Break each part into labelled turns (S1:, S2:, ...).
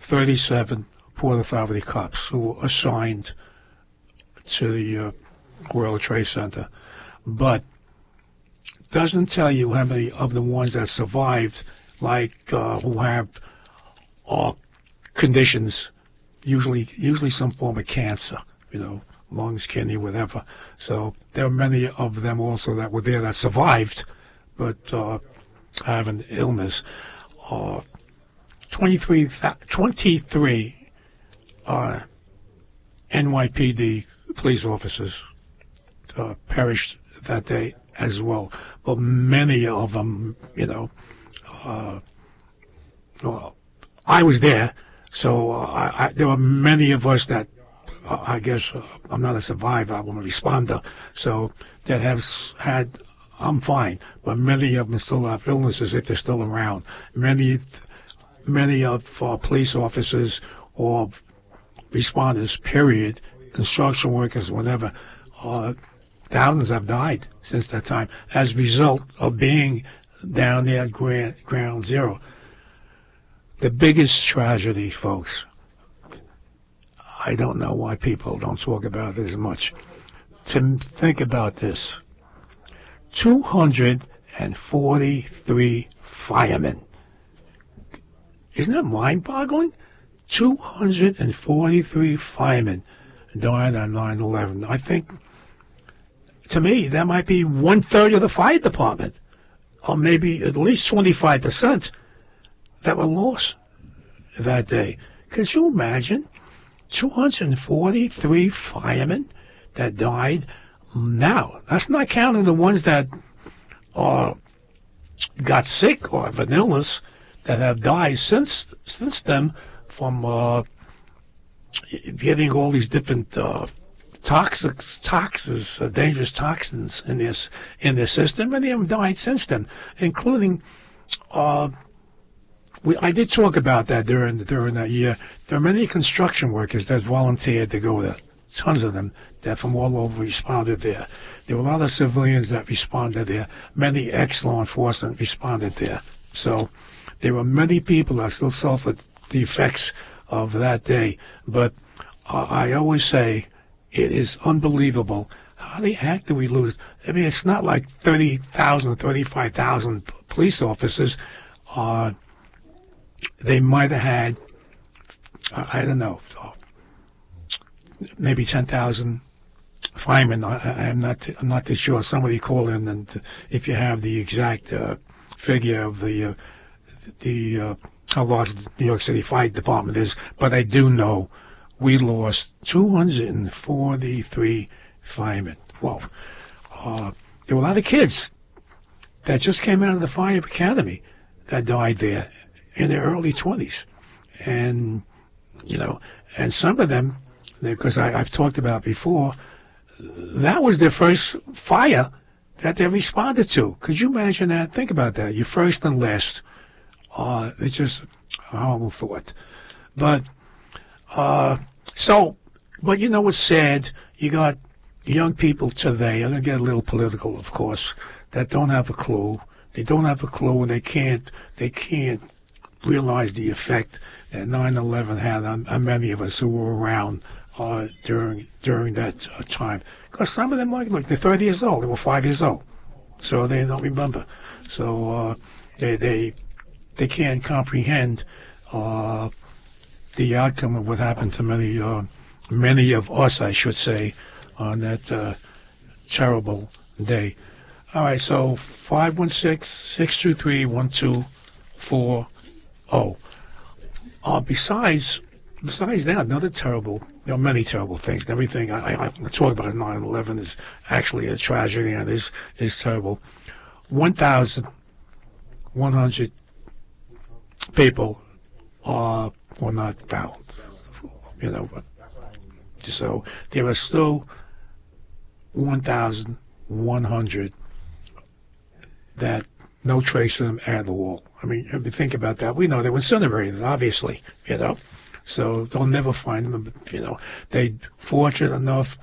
S1: 37 Port Authority cops who were assigned to the World Trade Center, but doesn't tell you how many of the ones that survived, like who have conditions, usually some form of cancer, lungs, kidney, whatever. So there are many of them also that were there that survived, but have an illness. 23 NYPD police officers perished that day as well. But many of them, well, I was there, so there were many of us that, I guess, I'm not a survivor, I'm a responder, so that have had, I'm fine, but many of them still have illnesses if they're still around. Many of police officers or responders, period, construction workers, whatever, thousands have died since that time as a result of being down there at ground zero. The biggest tragedy, folks, I don't know why people don't talk about it as much. To think about this, 243 firemen. Isn't that mind-boggling? 243 firemen died on 9/11. I think, to me, that might be 1/3 of the fire department, or maybe at least 25% that were lost that day. Could you imagine 243 firemen that died? Now, that's not counting the ones that got sick or have an illness that have died since then from getting all these different dangerous toxins in their system. Many of them died since then, including I did talk about that during that year. There are many construction workers that volunteered to go there. Tons of them that from all over responded there. There were a lot of civilians that responded there. Many ex-law enforcement responded there. So there were many people that still suffered the effects of that day. But I always say it is unbelievable. How the heck do we lose? I mean, it's not like 30,000 or 35,000 police officers. They might have had, I don't know, maybe 10,000 firemen. I'm not too sure. Somebody call in, and if you have the exact figure of the how large the New York City Fire Department is, but I do know we lost 243 firemen. Well, there were a lot of kids that just came out of the fire academy that died there in their early 20s, and and some of them, because I've talked about before, that was their first fire that they responded to. Could you imagine that? Think about that. You're first and last. It's just a horrible thought. But but you know what's sad? You got young people today, I'm going to get a little political, of course, that don't have a clue. They don't have a clue, and they can't realize the effect that 9/11 had on many of us who were around during that time. Because some of them, like they're 30 years old, they were 5 years old, so they don't remember. So they can't comprehend the outcome of what happened to many of us, I should say, on that terrible day. All right, so 516-623-1240. Besides that, another terrible, many terrible things. Everything I talk about 9/11 is actually a tragedy and is terrible. 1,100 people were not found. So there are still 1,100 that no trace of them at all. I mean, if you think about that, we know they were incinerated, obviously, so they'll never find them. They fortunate enough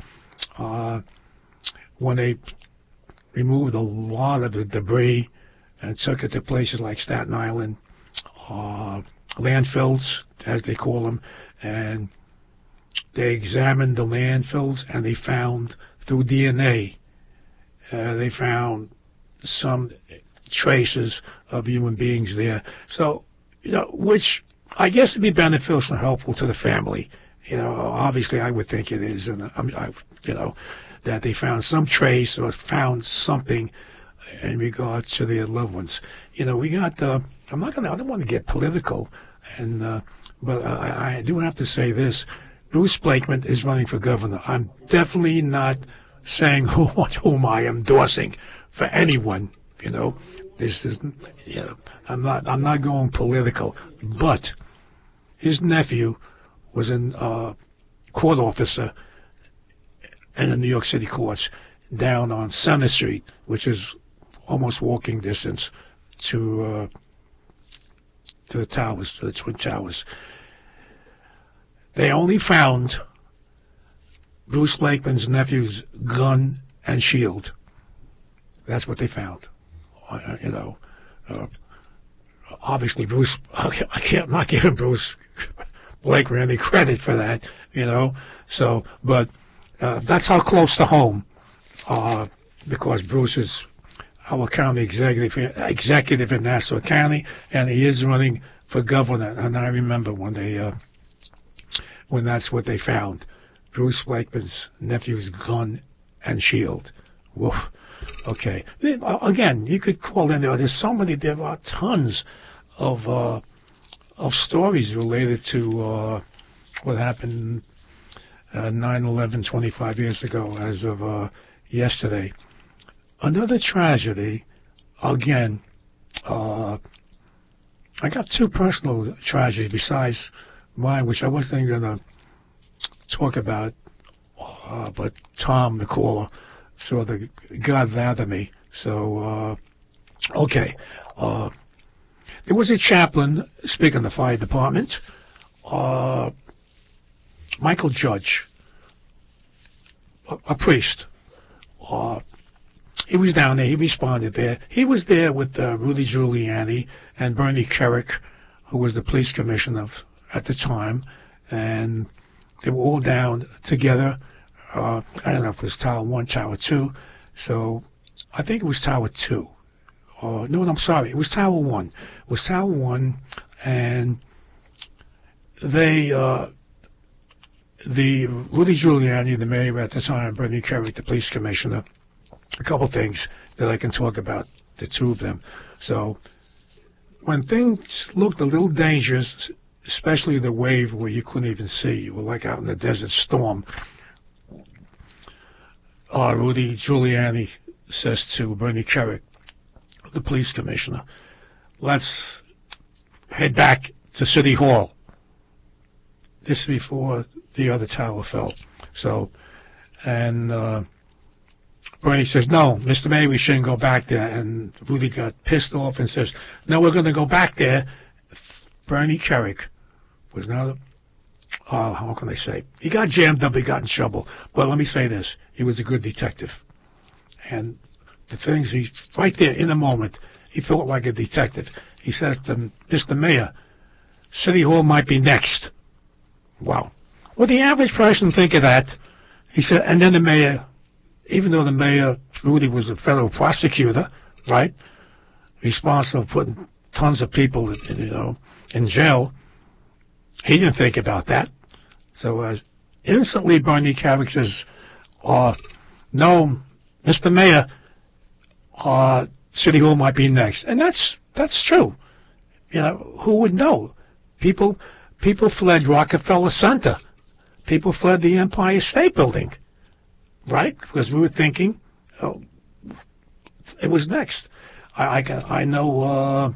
S1: when they removed a lot of the debris and took it to places like Staten Island, landfills, as they call them, and they examined the landfills, and they found, through DNA, they found some traces of human beings there. So, which I guess would be beneficial and helpful to the family. Obviously I would think it is, and that they found some trace or found something in regards to their loved ones. We got, I don't want to get political, but I do have to say this. Bruce Blakeman is running for governor. I'm definitely not saying whom I am endorsing for anyone. This is, I'm not going political, but his nephew was a court officer in the New York City courts down on Center Street, which is almost walking distance to the towers, to the Twin Towers. They only found Bruce Blakeman's nephew's gun and shield. That's what they found. Obviously Bruce, I'm not giving Bruce Blakeman any credit for that, So, but that's how close to home, because Bruce is our county executive in Nassau County, and he is running for governor. And I remember when that's what they found, Bruce Blakeman's nephew's gun and shield. Whoa. Okay. Again, you could call in there. There are tons of stories related to what happened 9/11, 25 years ago, as of yesterday. Another tragedy. Again, I got two personal tragedies besides mine, which I wasn't going to talk about, but Tom, the caller, sort of got that of me. So, okay. There was a chaplain, speaking of the fire department, Michael Judge, a priest. He was down there. He responded there. He was there with Rudy Giuliani and Bernie Kerik, who was the police commissioner at the time, and they were all down together. I don't know if it was Tower 1, Tower 2. So I think it was Tower 2. No, I'm sorry. It was Tower 1. It was Tower 1, and they, the Rudy Giuliani, the mayor at the time, Bernie Kerik, the police commissioner, a couple things that I can talk about, the two of them. So when things looked a little dangerous, especially the wave where you couldn't even see, you were like out in the desert storm, Rudy Giuliani says to Bernie Kerik, the police commissioner, let's head back to City Hall. This is before the other tower fell. So, and Bernie says, no, Mr. Mayor, we shouldn't go back there. And Rudy got pissed off and says, no, we're going to go back there. Bernie Kerik was not, how can I say? He got jammed up, he got in trouble. But let me say this, he was a good detective. And the things he's right there in the moment, he felt like a detective. He says to Mr. Mayor, City Hall might be next. Wow. Would the average person think of that? He said, and then the mayor, even though the mayor, Rudy, was a federal prosecutor, right, responsible for putting tons of people, in jail, he didn't think about that. So instantly Bernie Kerik says, no, Mr. Mayor, City Hall might be next. And that's true. Who would know? People fled Rockefeller Center. People fled the Empire State Building, right? Because we were thinking, it was next. I know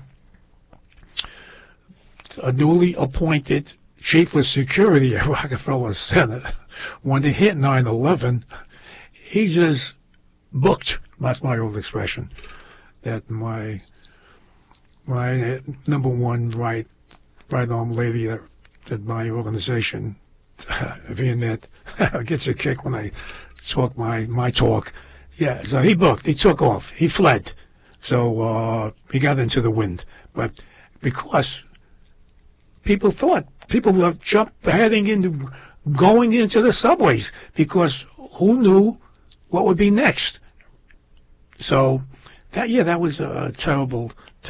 S1: a newly appointed chief of security at Rockefeller Center, when they hit 9/11, he just booked. That's my old expression. That my number one right arm lady at my organization, Vianet, gets a kick when I talk my talk. Yeah, so he booked. He took off. He fled. So he got into the wind. But because people thought. People were going into the subways, because who knew what would be next? So that was a terrible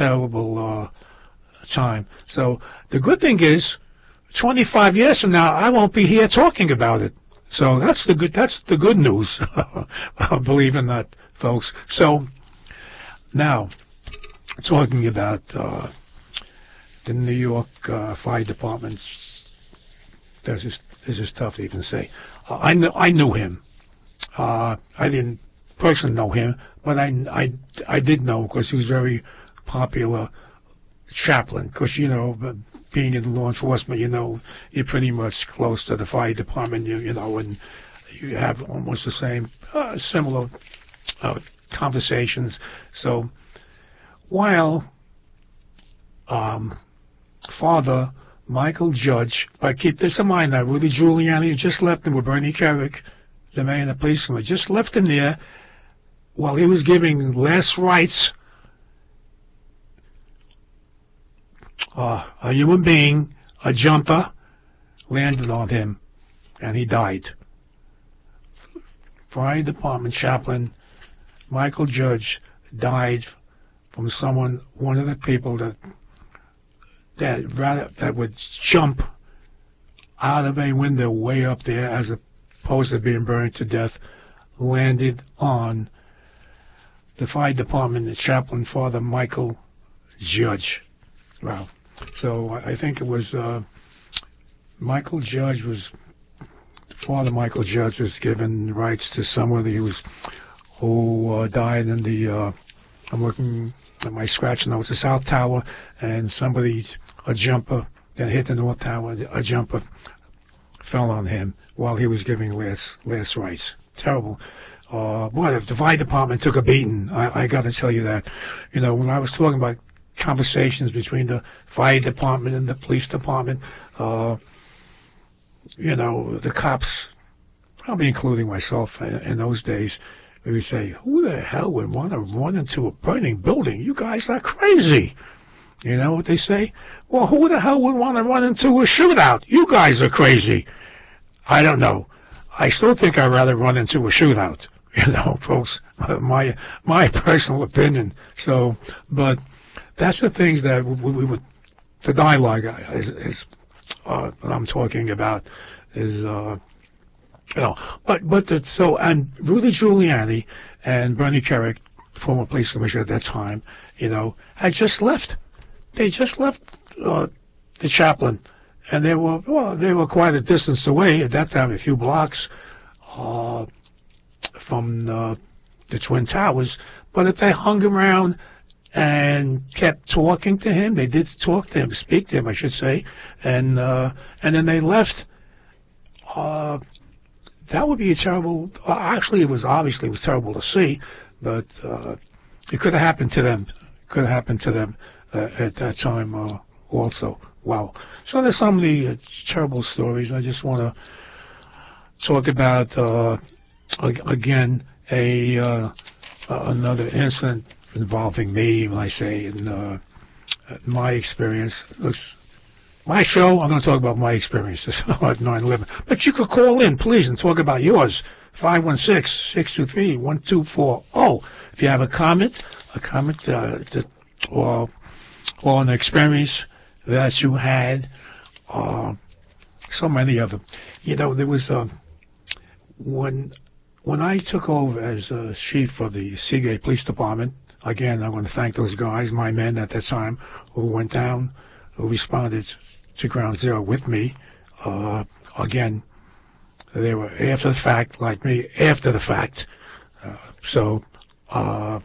S1: time. So the good thing is, 25 years from now, I won't be here talking about it. So that's the good news. Believe it or not, folks. So now, talking about the New York Fire Department, this is tough to even say. I knew him. I didn't personally know him, but I did know, because he was very popular chaplain. Because, being in law enforcement, you're pretty much close to the fire department, and you have almost the same, similar conversations. So while Father Michael Judge, but keep this in mind now, Rudy Giuliani just left him with Bernie Kerik, the mayor and the policeman, just left him there while he was giving last rites. A human being, a jumper, landed on him, and he died. Fire Department chaplain Michael Judge died from one of the people that would jump out of a window way up there, as opposed to being burned to death, landed on the fire department, the chaplain, Father Michael Judge. Wow. So I think it was Father Michael Judge was given rights to someone who died in the, I'm looking at my scratch notes, the South Tower, and a jumper that hit the North Tower, a jumper fell on him while he was giving last rites. Terrible. Boy, the fire department took a beating. I got to tell you that. When I was talking about conversations between the fire department and the police department, the cops, probably including myself in those days, we would say, who the hell would want to run into a burning building? You guys are crazy. You know what they say? Well, who the hell would want to run into a shootout? You guys are crazy. I don't know. I still think I'd rather run into a shootout, folks. My personal opinion. So, but that's the things that we would, the dialogue is what I'm talking about is, and Rudy Giuliani and Bernie Kerik, former police commissioner at that time, had just left. They just left the chaplain, and they were quite a distance away at that time, a few blocks from the Twin Towers. But if they hung around and kept talking to him, they did talk to him, speak to him, I should say, and then they left. That would be a terrible. Actually, it was terrible to see, but it could have happened to them. At that time also. Wow. So there's so many terrible stories. I just want to talk about again another incident involving me. When I say in my experience, my show, I'm going to talk about my experiences at 9/11. But you could call in, please, and talk about yours. 516-623-1240. If you have a comment, or an experience that you had, so many of them. There was when I took over as chief of the Seagate Police Department. Again, I want to thank those guys, my men at that time, who went down, who responded to Ground Zero with me. Again, they were after the fact, like me, after the fact. So I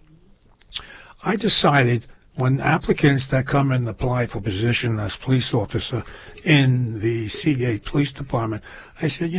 S1: decided, when applicants that come and apply for position as police officer in the Seagate Police Department, I said,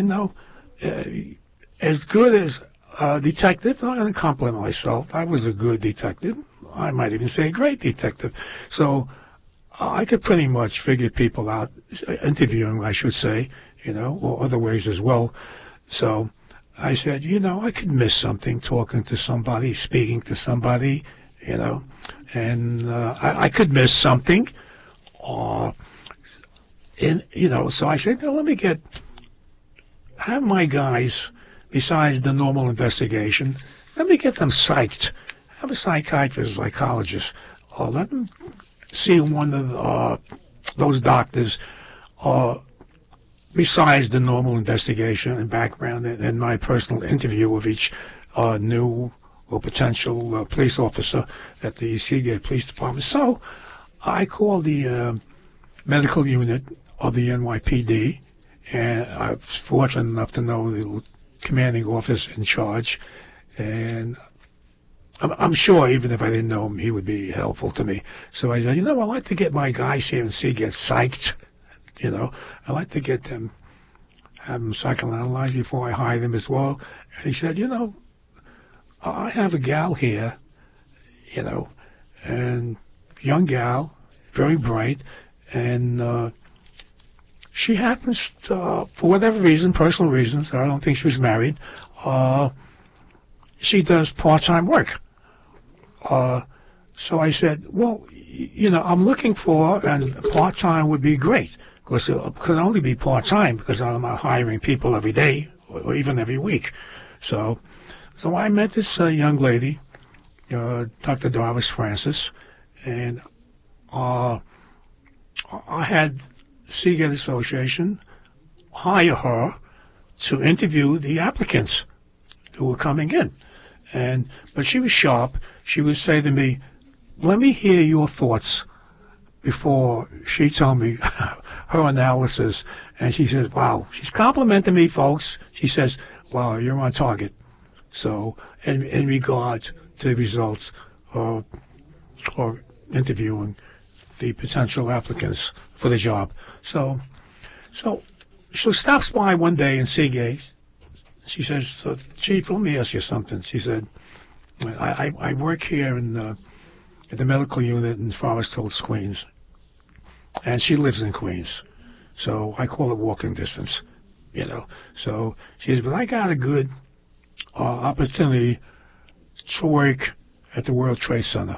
S1: as good as a detective, I'm not going to compliment myself. I was a good detective. I might even say a great detective. So I could pretty much figure people out, interviewing, I should say, or other ways as well. So I said, I could miss something talking to somebody, speaking to somebody, and I could miss something. So I said, let me have my guys, besides the normal investigation, let me get them psyched. Have a psychiatrist, psychologist, or let them see one of those doctors, besides the normal investigation and background and my personal interview with each new or potential police officer at the Seagate Police Department. So I called the medical unit of the NYPD, and I was fortunate enough to know the commanding officer in charge, and I'm sure even if I didn't know him, he would be helpful to me. So I said, I'd like to get my guys here and get psyched. I'd like to get them, have them psychoanalyzed before I hire them as well. And he said, I have a gal here, and young gal, very bright, and she happens to, for whatever reason, personal reasons, I don't think she was married, she does part-time work. So I said, well, I'm looking for, and part-time would be great, because it could only be part-time, because I'm not hiring people every day, or even every week. So I met this young lady, Dr. Darvis Francis, and I had Seagate Association hire her to interview the applicants who were coming in. But she was sharp. She would say to me, let me hear your thoughts before she told me her analysis. And she says, wow, she's complimenting me, folks. She says, wow, you're on target. So in regard to the results or interviewing the potential applicants for the job. So she stops by one day in Seagate. She says, Chief, let me ask you something. She said, I work here at the medical unit in Forest Hills, Queens. And she lives in Queens. So I call it walking distance, So she says, but I got a good opportunity to work at the World Trade Center.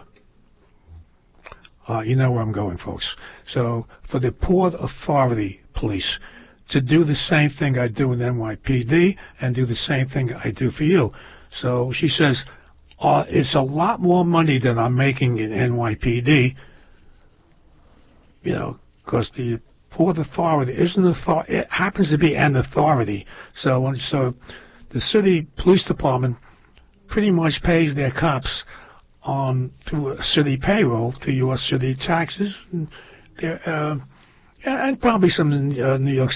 S1: You know where I'm going, folks. So for the Port Authority Police, to do the same thing I do in NYPD and do the same thing I do for you. So she says, it's a lot more money than I'm making in NYPD, because the Port Authority it happens to be an authority. So the city police department pretty much pays their cops through a city payroll, to your city taxes, and probably some New York